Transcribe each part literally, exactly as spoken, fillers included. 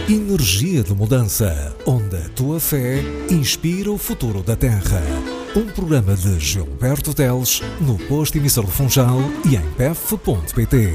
Energia de Mudança, onde a tua fé inspira o futuro da Terra. Um programa de Gilberto Teles, no posto emissor do Funchal e em P E F ponto pt.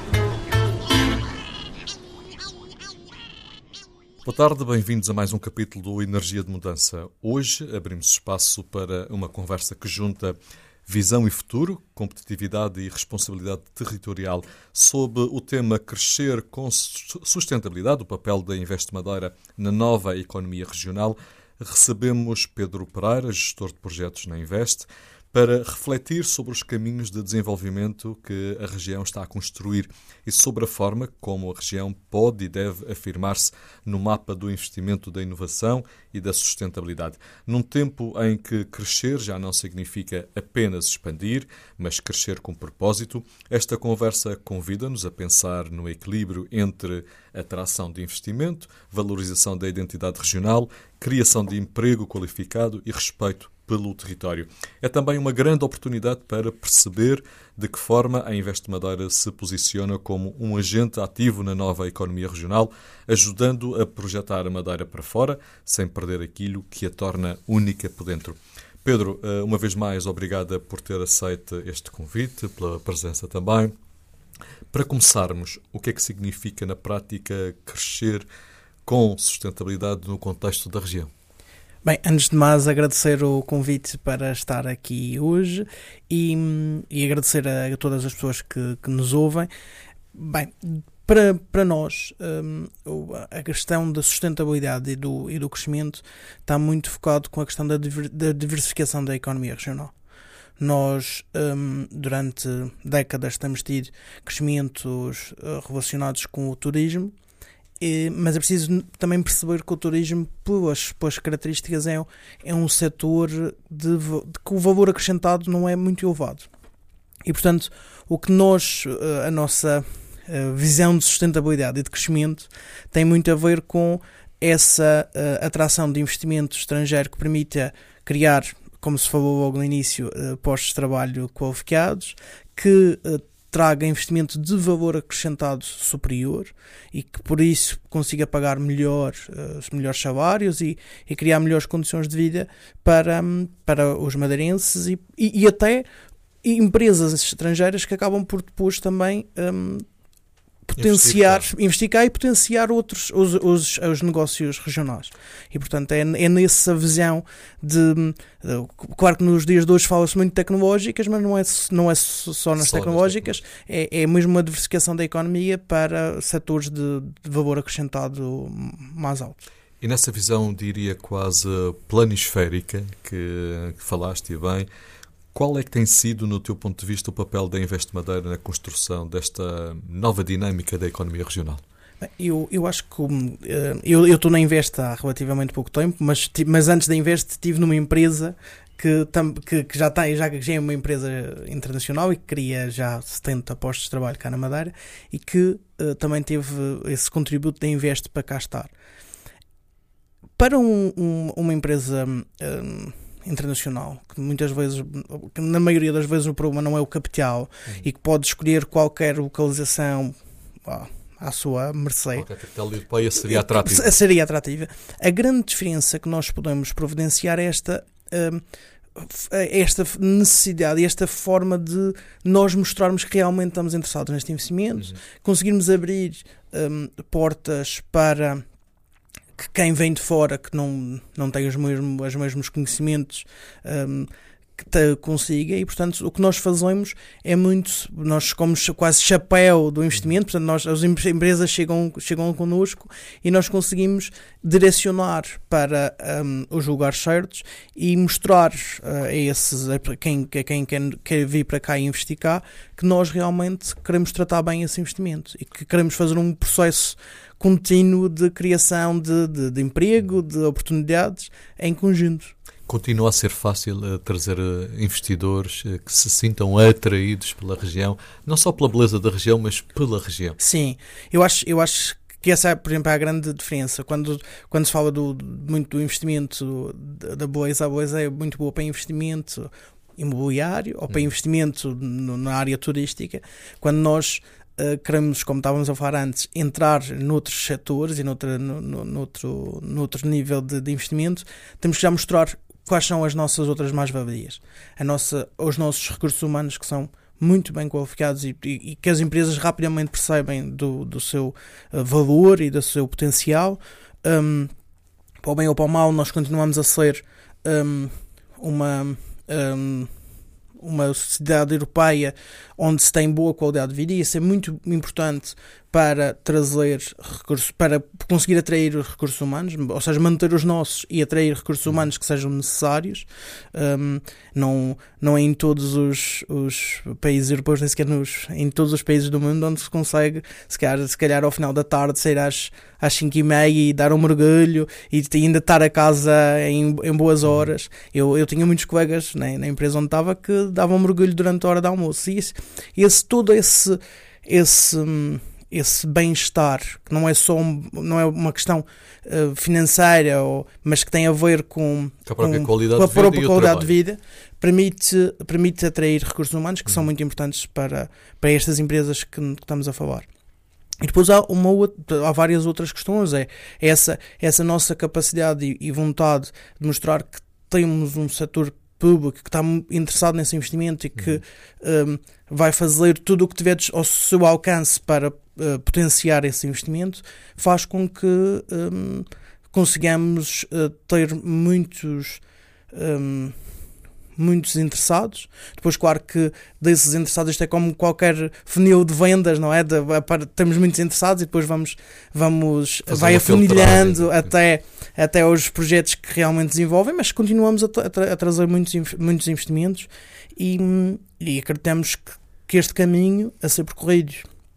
Boa tarde, bem-vindos a mais um capítulo do Energia de Mudança. Hoje abrimos espaço para uma conversa que junta visão e futuro, competitividade e responsabilidade territorial, sob o tema Crescer com Sustentabilidade, o papel da Invest Madeira na nova economia regional. Recebemos Pedro Pereira, gestor de projetos na Invest, para refletir sobre os caminhos de desenvolvimento que a região está a construir e sobre a forma como a região pode e deve afirmar-se no mapa do investimento, da inovação e da sustentabilidade. Num tempo em que crescer já não significa apenas expandir, mas crescer com propósito, esta conversa convida-nos a pensar no equilíbrio entre atração de investimento, valorização da identidade regional, criação de emprego qualificado e respeito pelo território. É também uma grande oportunidade para perceber de que forma a Invest Madeira se posiciona como um agente ativo na nova economia regional, ajudando a projetar a Madeira para fora, sem perder aquilo que a torna única por dentro. Pedro, uma vez mais, obrigada por ter aceito este convite, pela presença também. Para começarmos, o que é que significa na prática crescer com sustentabilidade no contexto da região? Bem, antes de mais agradecer o convite para estar aqui hoje e, e agradecer a, a todas as pessoas que, que nos ouvem. Bem, para, para nós um, a questão da sustentabilidade e do, e do crescimento está muito focado com a questão da, diver, da diversificação da economia regional. Nós, um, durante décadas, temos tido crescimentos uh, relacionados com o turismo, e, mas é preciso também perceber que o turismo, pelas, pelas características, é, é um setor de, de que o valor acrescentado não é muito elevado. E, portanto, o que nós, uh, a nossa uh, visão de sustentabilidade e de crescimento tem muito a ver com essa uh, atração de investimento estrangeiro que permita criar, como se falou logo no início, uh, postos de trabalho qualificados, que uh, traga investimento de valor acrescentado superior e que por isso consiga pagar melhor, uh, os melhores salários e, e criar melhores condições de vida para, para os madeirenses e, e, e até empresas estrangeiras que acabam por depois também um, potenciar, investigar e potenciar outros os, os, os negócios regionais. E, portanto, é, é nessa visão de... Claro que nos dias de hoje fala-se muito de tecnológicas, mas não é, não é só nas só tecnológicas, é, é mesmo uma diversificação da economia para setores de, de valor acrescentado mais alto. E nessa visão, diria quase planisférica, que, que falaste bem, qual é que tem sido, no teu ponto de vista, o papel da Invest Madeira na construção desta nova dinâmica da economia regional? Eu, eu acho que uh, eu eu estou na Invest há relativamente pouco tempo, mas, mas antes da Invest estive numa empresa que, que, que já, tem, já, já é uma empresa internacional e que cria já setenta postos de trabalho cá na Madeira e que uh, também teve esse contributo da Invest para cá estar. Para um, um, uma empresa... Um, internacional, que muitas vezes, que na maioria das vezes o problema não é o capital uhum. e que pode escolher qualquer localização ó, à sua mercê. Qualquer capital europeia seria atrativa. Seria atrativa. A grande diferença que nós podemos providenciar é esta, uh, esta necessidade e esta forma de nós mostrarmos que realmente estamos interessados neste investimento, uhum. conseguirmos abrir um, portas para que quem vem de fora, que não, não tem os mesmos, os mesmos conhecimentos, um, que te consiga, e portanto o que nós fazemos é muito, nós somos quase chapéu do investimento, portanto nós, as empresas chegam, chegam connosco e nós conseguimos direcionar para um, os lugares certos e mostrar uh, a esses, a quem, a quem quer, quer vir para cá e investir cá, que nós realmente queremos tratar bem esse investimento e que queremos fazer um processo contínuo de criação de, de, de emprego, de oportunidades em conjunto. Continua a ser fácil uh, trazer uh, investidores uh, que se sintam atraídos pela região, não só pela beleza da região, mas pela região? Sim, eu acho, eu acho que essa, por exemplo, é a grande diferença. Quando, quando se fala do, muito do investimento da Beleza, a Beleza é muito boa para investimento imobiliário ou para investimento no, na área turística. Quando nós uh, queremos, como estávamos a falar antes, entrar noutros setores e noutra, no, no, noutro, noutro nível de, de investimento, temos que já mostrar quais são as nossas outras mais-valias. A nossa, os nossos recursos humanos, que são muito bem qualificados e, e, e que as empresas rapidamente percebem do, do seu uh, valor e do seu potencial. Um, para o bem ou para o mal, nós continuamos a ser um, uma, um, uma sociedade europeia onde se tem boa qualidade de vida, e isso é muito importante para trazer recursos, para conseguir atrair os recursos humanos, ou seja, manter os nossos e atrair recursos humanos que sejam necessários. Um, não, não é em todos os, os países europeus, nem sequer nos, em todos os países do mundo, onde se consegue, se calhar, se calhar ao final da tarde, sair às, às cinco e meia e dar um mergulho e ainda estar a casa em, em boas horas. Eu, eu tinha muitos colegas, né, na empresa onde estava, que davam um mergulho durante a hora de almoço. E esse, esse, todo esse... esse esse bem-estar, que não é só um, não é uma questão uh, financeira, ou, mas que tem a ver com, com a própria com, qualidade, com a de, vida própria e qualidade de vida, permite, permite atrair recursos humanos que uhum. são muito importantes para, para estas empresas que, que estamos a falar. E depois há, uma outra, há várias outras questões, é essa, essa nossa capacidade e, e vontade de mostrar que temos um setor público que está interessado nesse investimento e que uhum. um, vai fazer tudo o que tiver ao seu alcance para uh, potenciar esse investimento, faz com que um, consigamos uh, ter muitos um, muitos interessados. Depois, claro que desses interessados, isto é como qualquer funil de vendas, não é? De, para, temos muitos interessados e depois vamos, vamos vai afunilhando até, até os projetos que realmente desenvolvem, mas continuamos a, tra- a trazer muitos, muitos investimentos e, e acreditamos que, que este caminho a ser percorrido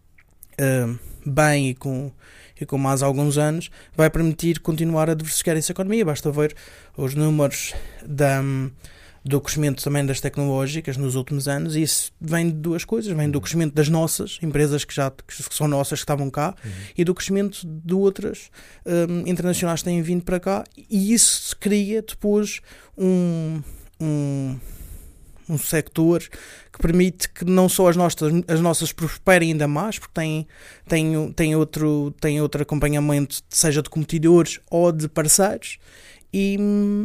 uh, bem e com, e com mais alguns anos vai permitir continuar a diversificar essa economia. Basta ver os números da do crescimento também das tecnológicas nos últimos anos, e isso vem de duas coisas, vem do crescimento das nossas empresas que já que são nossas, que estavam cá, uhum. e do crescimento de outras um, internacionais que têm vindo para cá, e isso cria depois um, um, um sector que permite que não só as nossas, as nossas prosperem ainda mais, porque têm, têm, têm, outro, têm outro acompanhamento, seja de competidores ou de parceiros, e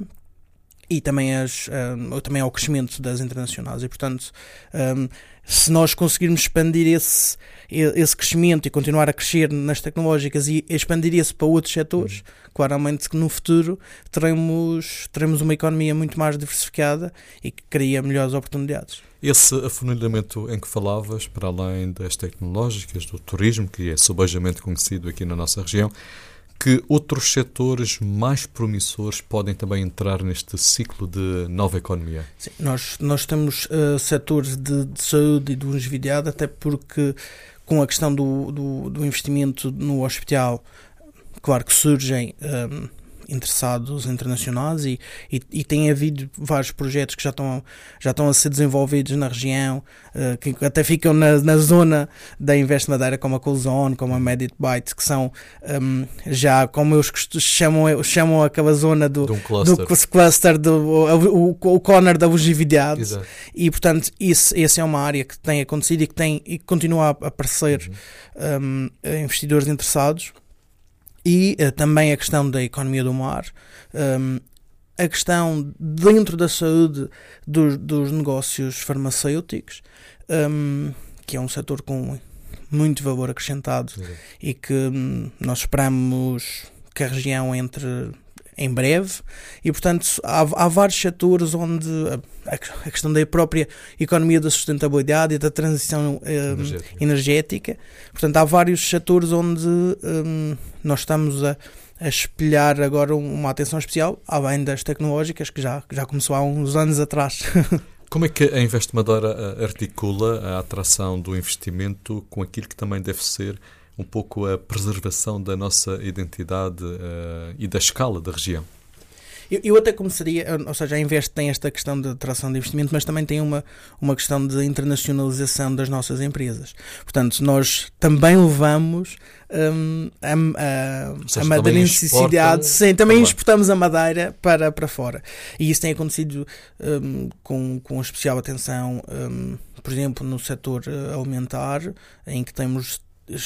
e também, as, um, também ao crescimento das internacionais. E, portanto, um, se nós conseguirmos expandir esse, esse crescimento e continuar a crescer nas tecnológicas e expandir isso para outros setores, uhum. claramente que no futuro teremos, teremos uma economia muito mais diversificada e que cria melhores oportunidades. Esse afunilhamento em que falavas, para além das tecnológicas, do turismo, que é subejamente conhecido aqui na nossa região, que outros setores mais promissores podem também entrar neste ciclo de nova economia? Sim, nós, nós temos uh, setores de, de saúde e de longevidade, até porque com a questão do, do, do investimento no hospital, claro que surgem um, interessados internacionais e, e, e tem havido vários projetos que já estão, já estão a ser desenvolvidos na região, uh, que até ficam na, na zona da Invest Madeira, como a Coolzone, como a Meditbyte, que são um, já, como eles chamam, chamam aquela zona do, um cluster, do, cluster do, o, o, o corner da longevidade. Exato. E portanto isso, essa é uma área que tem acontecido e que, tem, e que continua a aparecer uhum. um, investidores interessados. E uh, também a questão da economia do mar, um, a questão dentro da saúde do, dos negócios farmacêuticos, um, que é um setor com muito valor acrescentado. Sim. E que um, nós esperamos que a região entre em breve, e portanto há, há vários setores onde a, a questão da própria economia da sustentabilidade e da transição um, energética. energética, portanto há vários setores onde um, nós estamos a, a espelhar agora uma atenção especial, além das tecnológicas, que já, que já começou há uns anos atrás. Como é que a Invest Madeira articula a atração do investimento com aquilo que também deve ser um pouco a preservação da nossa identidade uh, e da escala da região? Eu, eu até começaria, ou seja, a Invest tem esta questão de atração de investimento, mas também tem uma, uma questão de internacionalização das nossas empresas. Portanto, nós também levamos um, a, a, a madeirensicidade, sim, também também exportamos a madeira para, para fora. E isso tem acontecido um, com, com especial atenção um, por exemplo, no setor alimentar, em que temos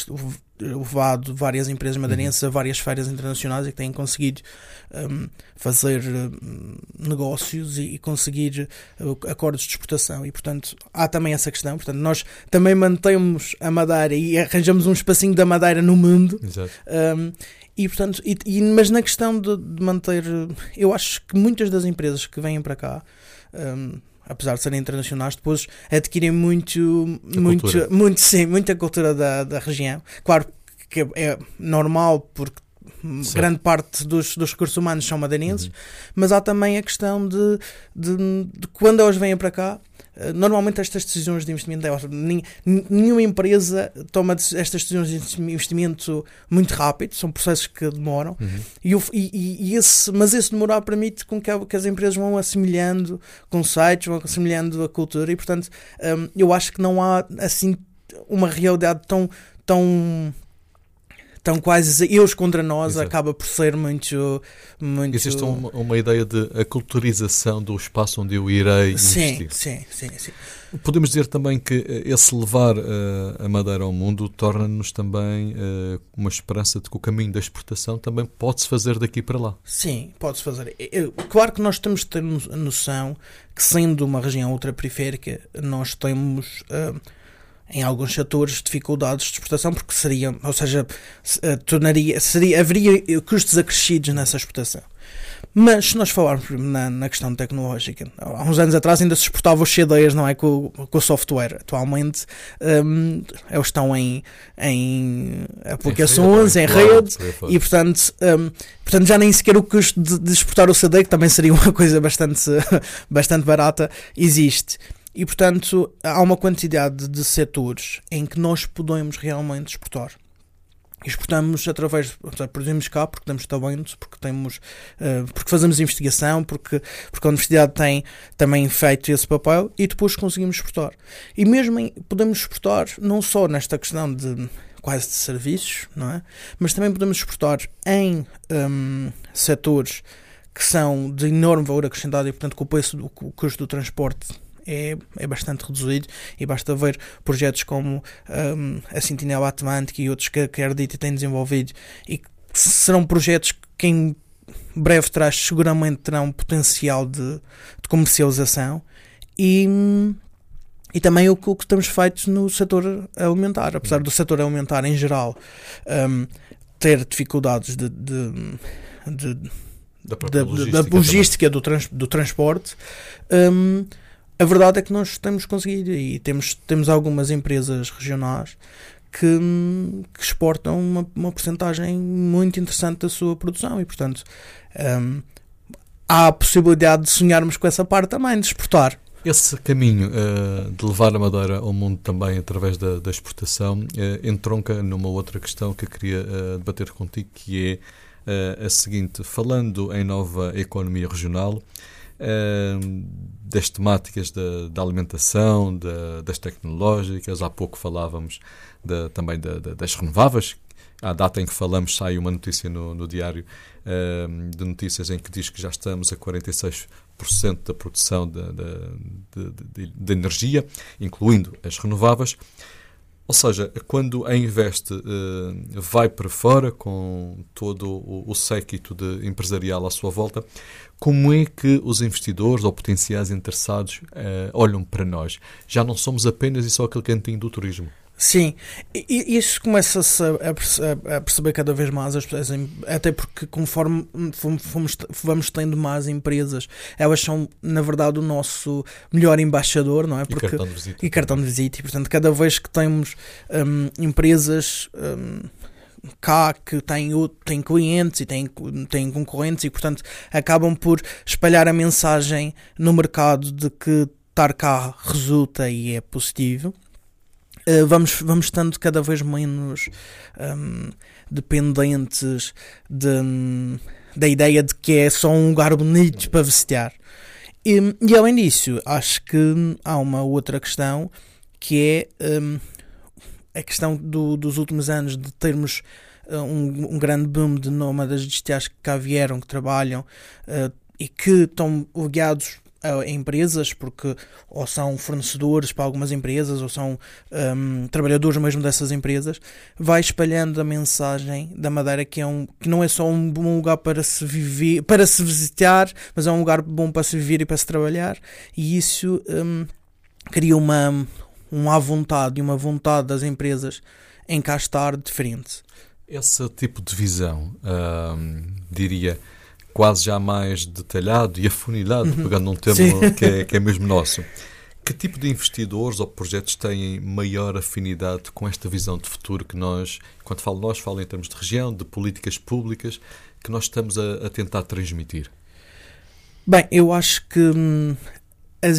levado várias empresas madeirenses a várias feiras internacionais e que têm conseguido um, fazer um, negócios e, e conseguir uh, acordos de exportação. E, portanto, há também essa questão. Portanto, nós também mantemos a Madeira e arranjamos um espacinho da Madeira no mundo. Exato. Um, e, portanto, e, e, mas na questão de, de manter... Eu acho que muitas das empresas que vêm para cá... Um, apesar de serem internacionais, depois adquirem muito, muito, muito, sim, muita cultura da, da região. Claro que é normal, porque certo. grande parte dos, dos recursos humanos são madeirenses, uhum. mas há também a questão de, de, de quando elas vêm para cá, normalmente estas decisões de investimento, nenhuma empresa toma estas decisões de investimento muito rápido, são processos que demoram, uhum. e, e, e esse, mas esse demorar permite com que, que as empresas vão assimilhando conceitos, vão assimilhando a cultura, e portanto um, eu acho que não há assim uma realidade tão, tão Então quase eles contra nós. Exato. Acaba por ser muito... muito... Existe uma, uma ideia de aculturização do espaço onde eu irei sim, investir. Sim, sim, sim. Podemos dizer também que esse levar uh, a Madeira ao mundo torna-nos também uh, uma esperança de que o caminho da exportação também pode-se fazer daqui para lá. Sim, pode-se fazer. Eu, claro que nós temos de ter a noção que, sendo uma região ultraperiférica, nós temos... Uh, em alguns setores, dificuldades de exportação, porque seria, ou seja, tornaria, seria, haveria custos acrescidos nessa exportação. Mas se nós falarmos na, na questão tecnológica, há uns anos atrás ainda se exportava os C Ds, não é, com, com o software. Atualmente um, eles estão em, em aplicações, em rede, e portanto, um, portanto já nem sequer o custo de, de exportar o C D, que também seria uma coisa bastante, bastante barata, existe. E, portanto, há uma quantidade de setores em que nós podemos realmente exportar. Exportamos através, produzimos cá porque temos talento, porque, temos, uh, porque fazemos investigação, porque, porque a universidade tem também feito esse papel, e depois conseguimos exportar. E mesmo em, podemos exportar não só nesta questão de quase de serviços, não é? Mas também podemos exportar em um, setores que são de enorme valor acrescentado e, portanto, com o preço do o custo do transporte É, é bastante reduzido, e basta ver projetos como um, a Sentinela Atlântica e outros que, que a Ardita tem desenvolvido, e que serão projetos que em breve traz, seguramente terão potencial de, de comercialização, e, e também o, o que temos feito no setor alimentar, apesar do setor alimentar em geral um, ter dificuldades de, de, de, da, da, logística, da logística do, trans, do transporte. um, A verdade é que nós temos conseguido, e temos, temos algumas empresas regionais que, que exportam uma, uma porcentagem muito interessante da sua produção, e, portanto, um, há a possibilidade de sonharmos com essa parte também, de exportar. Esse caminho uh, de levar a Madeira ao mundo também através da, da exportação uh, entronca numa outra questão que eu queria uh, debater contigo, que é uh, a seguinte: falando em nova economia regional, Uh, das temáticas da, da alimentação, da, das tecnológicas, há pouco falávamos da, também da, da, das renováveis. À data em que falamos sai uma notícia no, no diário uh, de notícias em que diz que já estamos a quarenta e seis por cento da produção de, de, de, de, de energia, incluindo as renováveis. Ou seja, quando a Invest uh, vai para fora com todo o, o séquito de empresarial à sua volta, como é que os investidores ou potenciais interessados uh, olham para nós? Já não somos apenas e só aquele cantinho do turismo. Sim, e isso começa-se a perceber cada vez mais, as pessoas, até porque conforme fomos, vamos tendo mais empresas, elas são, na verdade, o nosso melhor embaixador, não é? Porque, e cartão de visita. E cartão de visita, e, portanto, cada vez que temos um, empresas um, cá que têm, têm clientes e têm, têm concorrentes, e, portanto, acabam por espalhar a mensagem no mercado de que estar cá resulta e é positivo. Uh, vamos, vamos estando cada vez menos um, dependentes de, um, da ideia de que é só um lugar bonito para visitar. E, e além disso, acho que há uma outra questão, que é um, a questão do, dos últimos anos de termos um, um grande boom de nómadas digitais que cá vieram, que trabalham uh, e que estão ligados a empresas, porque ou são fornecedores para algumas empresas, ou são um, trabalhadores mesmo dessas empresas, vai espalhando a mensagem da Madeira que, é um, que não é só um bom lugar para se viver, para se visitar, mas é um lugar bom para se viver e para se trabalhar, e isso um, cria uma, uma vontade e uma vontade das empresas em cá estar de frente. Esse tipo de visão, hum, diria, quase já mais detalhado e afunilado, uhum. pegando num termo que é, que é mesmo nosso, que tipo de investidores ou projetos têm maior afinidade com esta visão de futuro que nós, quando falo nós, falo em termos de região, de políticas públicas, que nós estamos a, a tentar transmitir? Bem, eu acho que hum, as,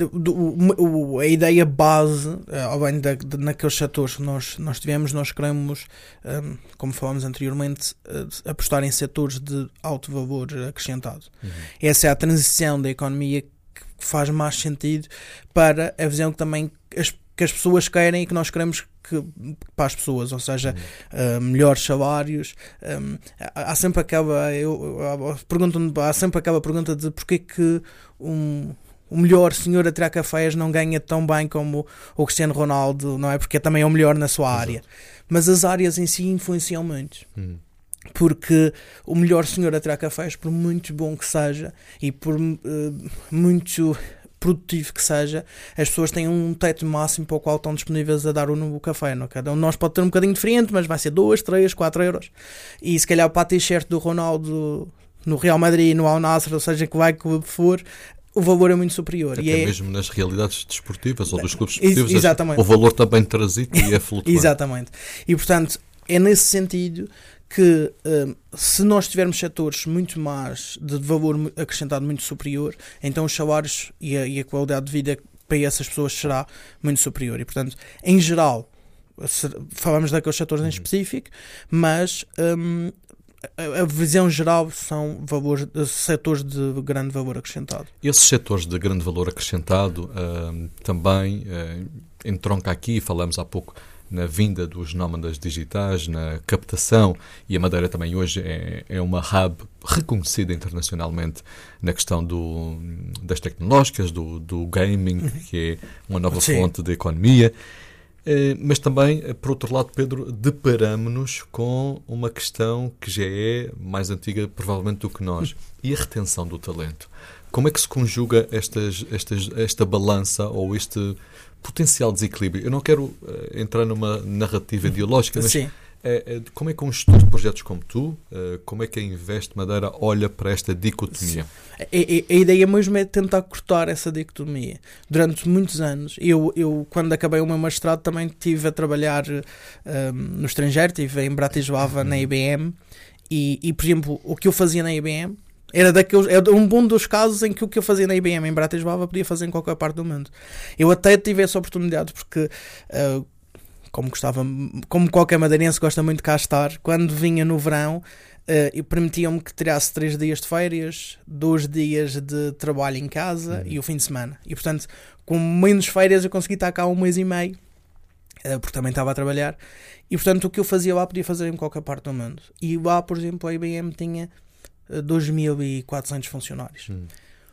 do, a ideia base, além da, de, naqueles setores que nós, nós tivemos, nós queremos, um, como falámos anteriormente, uh, apostar em setores de alto valor acrescentado. Uhum. Essa é a transição da economia que faz mais sentido para a visão que também as, que as pessoas querem e que nós queremos que, para as pessoas, ou seja, uhum. uh, melhores salários. Um, há, há sempre aquela eu, eu, há sempre aquela pergunta de porque que um o melhor senhor a tirar cafés não ganha tão bem como o Cristiano Ronaldo, não é? Porque também é o melhor na sua área. Exato. Mas as áreas em si influenciam muito. Hum. Porque o melhor senhor a tirar cafés, por muito bom que seja e por uh, muito produtivo que seja, as pessoas têm um teto máximo para o qual estão disponíveis a dar o novo café. Não? Cada um de nós pode ter um bocadinho diferente, mas vai ser dois, três, quatro euros. E se calhar para a t-shirt do Ronaldo no Real Madrid, no Al Nassr, ou seja, que vai que for, o valor é muito superior. Até e é mesmo nas realidades desportivas ou dos clubes desportivos, exatamente. O valor também transita e é flutuante. Exatamente. E, portanto, é nesse sentido que um, se nós tivermos setores muito mais de valor acrescentado muito superior, então os salários e a, e a qualidade de vida para essas pessoas será muito superior. E, portanto, em geral, falamos daqueles setores em específico, mas um, a visão geral são valores, setores de grande valor acrescentado. Esses setores de grande valor acrescentado uh, também uh, entronca aqui, falamos há pouco, na vinda dos nómadas digitais, na captação, e a Madeira também hoje é, é uma hub reconhecida internacionalmente na questão do, das tecnológicas, do, do gaming, que é uma nova Sim. fonte de economia. Mas também, por outro lado, Pedro, deparamos-nos com uma questão que já é mais antiga, provavelmente, do que nós, e a retenção do talento. Como é que se conjuga estas, estas, esta balança ou este potencial desequilíbrio? Eu não quero uh, entrar numa narrativa ideológica, mas uh, uh, como é que um gestor de projetos como tu, uh, como é que a Invest Madeira olha para esta dicotomia? A, a, a ideia mesmo é tentar cortar essa dicotomia. Durante muitos anos, eu, eu quando acabei o meu mestrado também estive a trabalhar um, no estrangeiro, estive em Bratislava, na I B M, e, e, por exemplo, o que eu fazia na I B M era, daqueles, era um bom dos casos em que o que eu fazia na I B M em Bratislava podia fazer em qualquer parte do mundo. Eu até tive essa oportunidade porque, uh, como gostava, como qualquer madeirense gosta muito de cá estar, quando vinha no verão, uh, permitiam-me que tirasse três dias de férias, dois dias de trabalho em casa uhum. e o fim de semana. E, portanto, com menos férias eu consegui estar cá um mês e meio, uh, porque também estava a trabalhar. E, portanto, o que eu fazia lá podia fazer em qualquer parte do mundo. E lá, por exemplo, a I B M tinha dois mil e quatrocentos funcionários. Hum.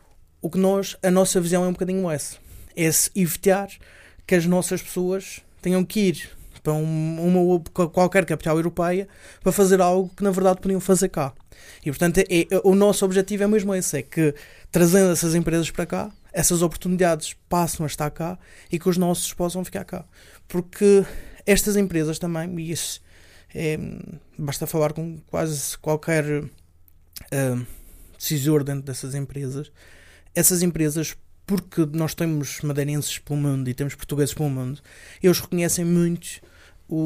O que nós, a nossa visão é um bocadinho essa. É evitar que as nossas pessoas tenham que ir para um, uma, qualquer capital europeia para fazer algo que na verdade podiam fazer cá. E portanto é, é, o nosso objetivo é mesmo esse, é que trazendo essas empresas para cá, essas oportunidades passam a estar cá e que os nossos possam ficar cá. Porque estas empresas também, e isso é, basta falar com quase qualquer Uh, decisor dentro dessas empresas, essas empresas, porque nós temos madeirenses pelo mundo e temos portugueses pelo mundo, eles reconhecem muito o,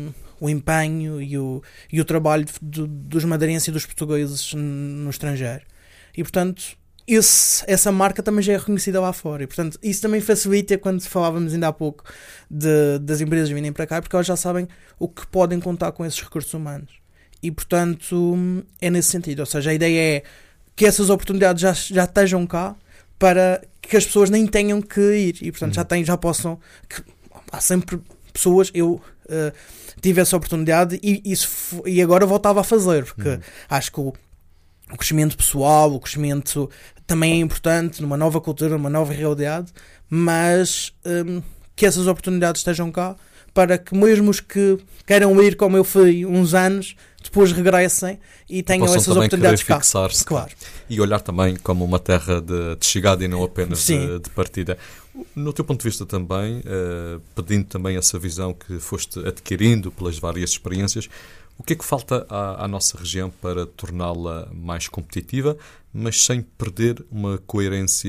o empenho e o, e o trabalho do, dos madeirenses e dos portugueses no estrangeiro, e portanto esse, essa marca também já é reconhecida lá fora, e portanto isso também facilita quando falávamos ainda há pouco de, das empresas virem para cá, porque elas já sabem o que podem contar com esses recursos humanos. E, portanto, é nesse sentido. Ou seja, a ideia é que essas oportunidades já, já estejam cá para que as pessoas nem tenham que ir. E, portanto, uhum. já, têm, já possam... Que, há sempre pessoas... Eu uh, tive essa oportunidade e, isso, e agora voltava a fazer. Porque uhum. acho que o, o crescimento pessoal, o crescimento também é importante numa nova cultura, numa nova realidade, mas um, que essas oportunidades estejam cá para que mesmo os que queiram ir como eu fui uns anos, depois regressem e tenham possam essas também oportunidades cá. fixar-se, claro. E olhar também como uma terra de, de chegada e não apenas de, de partida. No teu ponto de vista também, uh, pedindo também essa visão que foste adquirindo pelas várias experiências, o que é que falta à, à nossa região para torná-la mais competitiva, mas sem perder uma coerência,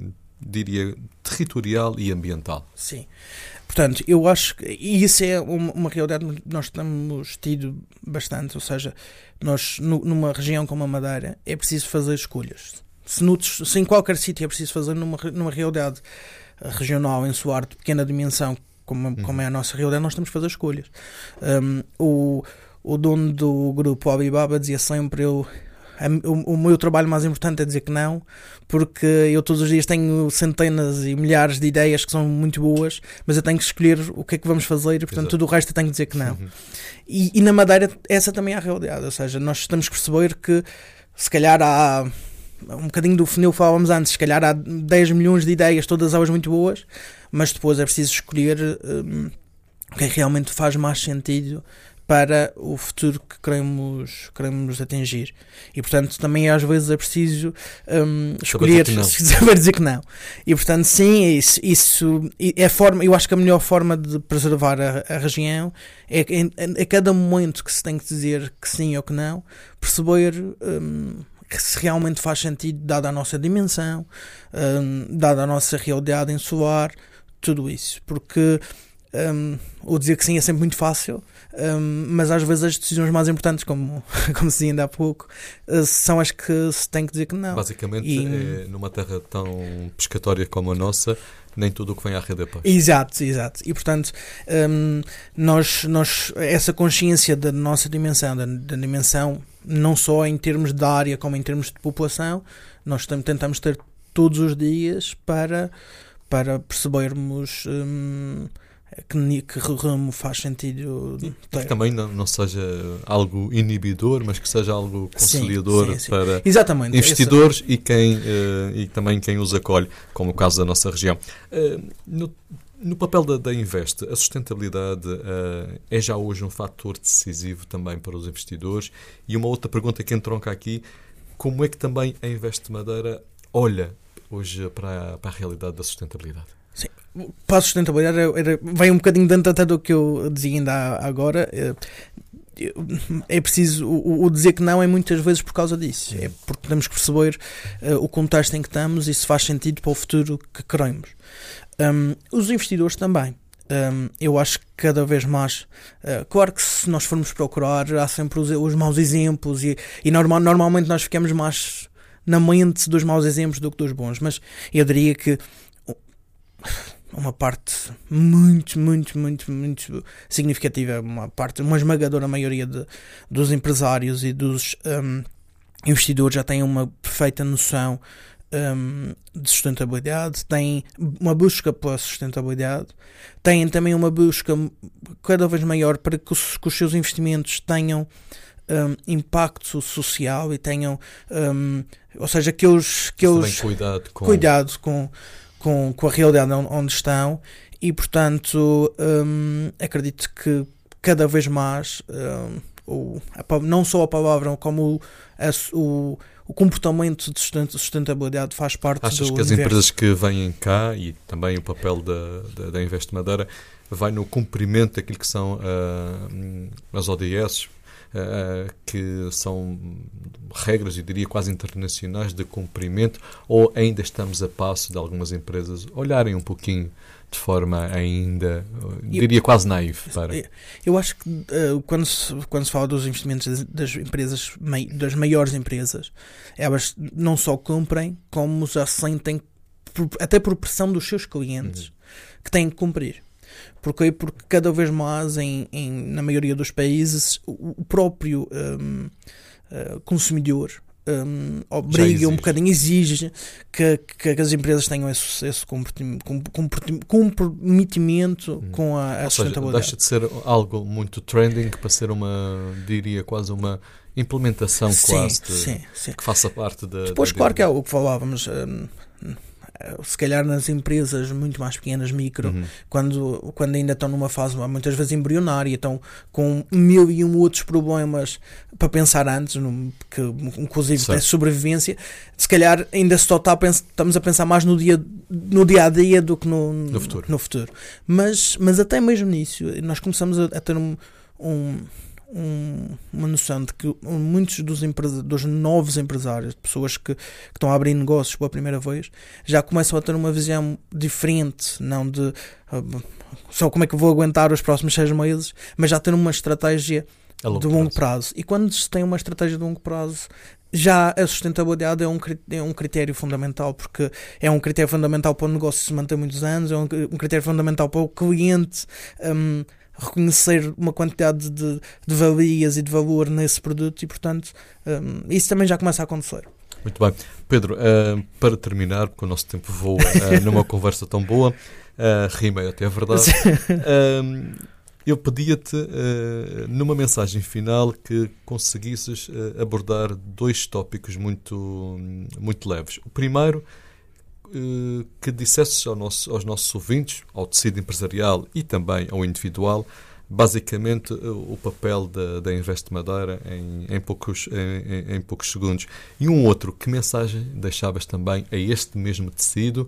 diria, territorial e ambiental? Sim. Portanto, eu acho que e isso é uma, uma realidade que nós temos tido bastante, ou seja, nós no, numa região como a Madeira é preciso fazer escolhas. Se, noutros, se em qualquer sítio é preciso fazer numa, numa realidade regional, insular, de pequena dimensão, como, uhum. como é a nossa realidade, nós temos que fazer escolhas. Um, o, o dono do grupo Alibaba dizia sempre, eu, o, o meu trabalho mais importante é dizer que não, porque eu todos os dias tenho centenas e milhares de ideias que são muito boas, mas eu tenho que escolher o que é que vamos fazer e, portanto, Exato. Tudo o resto eu tenho que dizer que não. Uhum. E, e na Madeira essa também é a realidade, ou seja, nós temos que perceber que se calhar há um bocadinho do funil que falávamos antes, se calhar há dez milhões de ideias, todas elas muito boas, mas depois é preciso escolher um, o que é que realmente faz mais sentido para o futuro que queremos, queremos atingir. E, portanto, também às vezes é preciso um, escolher, saber dizer que não. E, portanto, sim, isso, isso é a forma, eu acho que a melhor forma de preservar a, a região é a, a cada momento que se tem que dizer que sim ou que não, perceber um, que se realmente faz sentido, dada a nossa dimensão, um, dada a nossa realidade insular, tudo isso. Porque um, o dizer que sim é sempre muito fácil, um, mas às vezes as decisões mais importantes, como, como se dizia ainda há pouco, uh, são as que se tem que dizer que não. Basicamente, e, é, numa terra tão pescatória como a nossa, nem tudo o que vem à rede é peixe. Exato, exato. E, portanto, um, nós, nós, essa consciência da nossa dimensão, da, da dimensão não só em termos de área como em termos de população, nós tentamos ter todos os dias para, para percebermos um, que, que rumo faz sentido ter. E que também não, não seja algo inibidor, mas que seja algo conciliador, sim, sim, sim. para Exatamente, investidores essa... e, quem, uh, e também quem os acolhe, como o caso da nossa região. Uh, no, no papel da, da Invest, a sustentabilidade uh, é já hoje um fator decisivo também para os investidores? E uma outra pergunta que entronca aqui, como é que também a Invest Madeira olha hoje para a, para a realidade da sustentabilidade? Sim, para a sustentabilidade era, era, vem um bocadinho dentro até do que eu dizia ainda agora. É preciso, o, o dizer que não é muitas vezes por causa disso, é porque temos que perceber uh, o contexto em que estamos e se faz sentido para o futuro que queremos. Um, os investidores também. Um, eu acho que cada vez mais, uh, claro que se nós formos procurar, há sempre os, os maus exemplos e, e normal, normalmente nós ficamos mais na mente dos maus exemplos do que dos bons, mas eu diria que uma parte muito, muito, muito, muito significativa, uma parte, uma esmagadora maioria de, dos empresários e dos um, investidores já têm uma perfeita noção um, de sustentabilidade, têm uma busca pela sustentabilidade, têm também uma busca cada vez maior para que os, que os seus investimentos tenham um, impacto social e tenham, um, ou seja, que eles, que eles cuidado com... cuidado com Com, com a realidade onde estão e, portanto, hum, acredito que cada vez mais hum, o, a, não só a palavra como o, a, o, o comportamento de sustentabilidade faz parte Achas do que as universo. Empresas que vêm cá e também o papel da, da, da Invest Madeira vai no cumprimento daquilo que são uh, as O D S, Uh, que são regras, eu diria, quase internacionais de cumprimento, ou ainda estamos a passo de algumas empresas olharem um pouquinho de forma ainda, eu diria, quase naive? Para... Eu acho que uh, quando, se, quando se fala dos investimentos das, das empresas, das maiores empresas, elas não só cumprem, como já sentem, até por pressão dos seus clientes, uhum. que têm que cumprir. Porquê? Porque cada vez mais, em, em, na maioria dos países, o, o próprio um, uh, consumidor um, obriga um bocadinho, exige que, que as empresas tenham esse, esse comprometimento hum. com a, a Ou sustentabilidade. Seja, deixa de ser algo muito trending para ser uma, diria, quase uma implementação sim, quase de, sim, sim. que faça parte da... Depois, da claro que é o que falávamos... Um, se calhar nas empresas muito mais pequenas, micro, uhum. quando, quando ainda estão numa fase muitas vezes embrionária, estão com mil e um outros problemas para pensar antes, no, que inclusive é sobrevivência, se calhar ainda só está a pensar, estamos a pensar mais no dia, no dia a dia do que no, no, futuro. no futuro. Mas, mas até mesmo nisso, nós começamos a, a ter um, um Um, uma noção de que muitos dos, empresa, dos novos empresários, pessoas que, que estão a abrir negócios pela primeira vez, já começam a ter uma visão diferente, não de uh, só como é que eu vou aguentar os próximos seis meses, mas já ter uma estratégia longo de longo prazo. prazo. E quando se tem uma estratégia de longo prazo, já a sustentabilidade é um, é um critério fundamental, porque é um critério fundamental para o negócio se manter muitos anos, é um, um critério fundamental para o cliente um, reconhecer uma quantidade de, de valias e de valor nesse produto e, portanto, um, isso também já começa a acontecer. Muito bem. Pedro, uh, para terminar, porque o nosso tempo voa uh, numa conversa tão boa, uh, rima até é verdade, uh, eu pedia-te, uh, numa mensagem final, que conseguisses uh, abordar dois tópicos muito, muito leves. O primeiro, que dissesses ao nosso, aos nossos ouvintes, ao tecido empresarial e também ao individual, basicamente o papel da, da Invest Madeira em, em, poucos, em, em poucos segundos. E um outro, que mensagem deixavas também a este mesmo tecido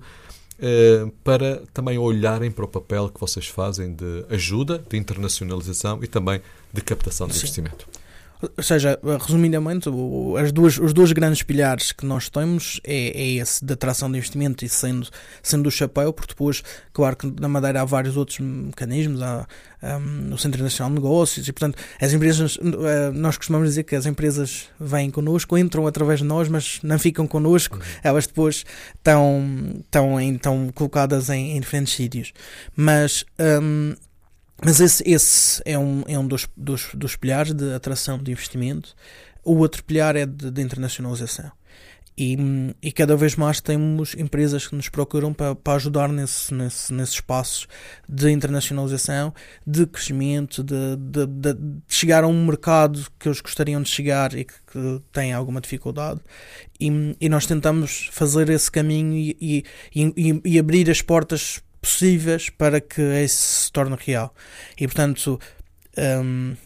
eh, para também olharem para o papel que vocês fazem de ajuda, de internacionalização e também de captação de Sim. investimento? Ou seja, resumidamente, as duas, os dois grandes pilares que nós temos é, é esse da atração de investimento e sendo, sendo o chapéu, porque depois, claro que na Madeira há vários outros mecanismos, há um, o Centro Internacional de Negócios e, portanto, as empresas, nós costumamos dizer que as empresas vêm connosco, entram através de nós, mas não ficam connosco, uhum. elas depois estão, estão, em, estão colocadas em, em diferentes sítios. Mas... Um, Mas esse, esse é um, é um dos, dos, dos pilares de atração de investimento. O outro pilar é de, de internacionalização. E, e cada vez mais temos empresas que nos procuram para, para ajudar nesse, nesse, nesses passos de internacionalização, de crescimento, de, de, de, de chegar a um mercado que eles gostariam de chegar e que, que tem alguma dificuldade. E, e nós tentamos fazer esse caminho e, e, e, e abrir as portas possíveis para que isso se torne real. E, portanto, um,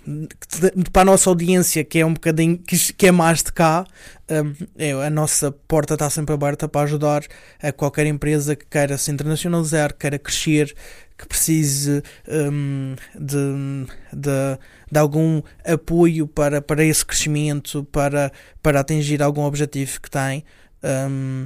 para a nossa audiência, que é um bocadinho, que é mais de cá, um, é, a nossa porta está sempre aberta para ajudar a qualquer empresa que queira se internacionalizar, queira crescer, que precise um, de, de, de algum apoio para, para esse crescimento, para, para atingir algum objetivo que tem. Um,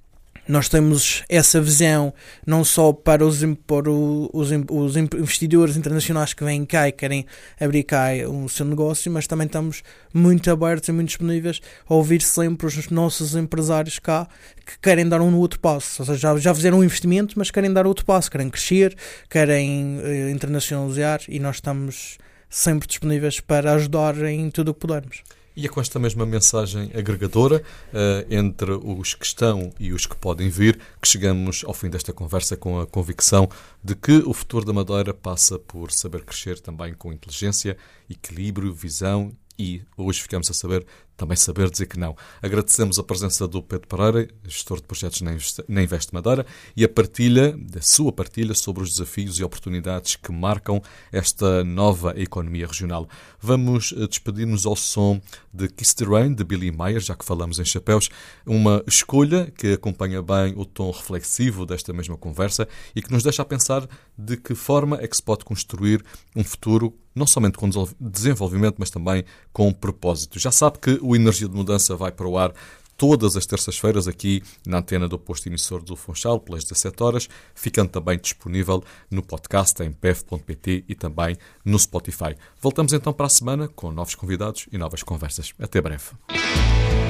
Nós temos essa visão não só para os, para os, os investidores internacionais que vêm cá e querem abrir cá o seu negócio, mas também estamos muito abertos e muito disponíveis a ouvir sempre os nossos empresários cá que querem dar um outro passo. Ou seja, já, já fizeram um investimento, mas querem dar outro passo, querem crescer, querem eh, internacionalizar e nós estamos sempre disponíveis para ajudar em tudo o que pudermos. E é com esta mesma mensagem agregadora uh, entre os que estão e os que podem vir que chegamos ao fim desta conversa com a convicção de que o futuro da Madeira passa por saber crescer também com inteligência, equilíbrio, visão e, hoje ficamos a saber, também saber dizer que não. Agradecemos a presença do Pedro Pereira, gestor de projetos na Invest Madeira, e a partilha, da sua partilha sobre os desafios e oportunidades que marcam esta nova economia regional. Vamos despedir-nos ao som de Kiss the Rain, de Billy Meyer, já que falamos em chapéus, uma escolha que acompanha bem o tom reflexivo desta mesma conversa e que nos deixa a pensar de que forma é que se pode construir um futuro não somente com desenvolvimento, mas também com propósito. Já sabe que o Energia de Mudança vai para o ar todas as terças-feiras aqui na antena do posto emissor do Funchal, pelas dezassete horas, ficando também disponível no podcast em p f ponto p t e também no Spotify. Voltamos então para a semana com novos convidados e novas conversas. Até breve.